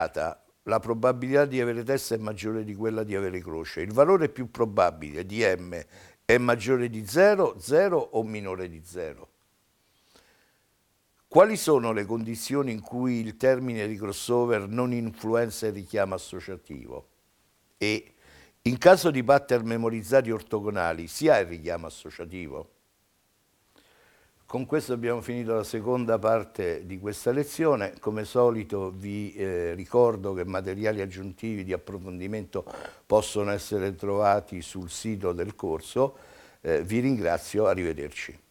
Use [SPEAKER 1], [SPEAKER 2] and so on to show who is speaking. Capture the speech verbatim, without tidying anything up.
[SPEAKER 1] la probabilità di avere testa è maggiore di quella di avere croce. Il valore più probabile di M è maggiore di zero, zero o minore di zero? Quali sono le condizioni in cui il termine di crossover non influenza il richiamo associativo? E in caso di pattern memorizzati ortogonali si ha il richiamo associativo? Con questo abbiamo finito la seconda parte di questa lezione. Come solito vi eh, ricordo che materiali aggiuntivi di approfondimento possono essere trovati sul sito del corso. Eh, vi ringrazio, arrivederci.